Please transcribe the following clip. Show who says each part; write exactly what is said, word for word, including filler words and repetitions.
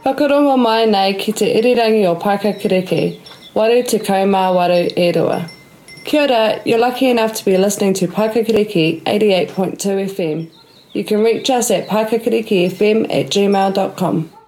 Speaker 1: Whakarongo mai nei ki te irirangi o Paikakiriki, waru te kaumā waru e rua. Kia ora, you're lucky enough to be listening to Paikakiriki eighty-eight point two F M. You can reach us at paikakirikifm at gmail dot com.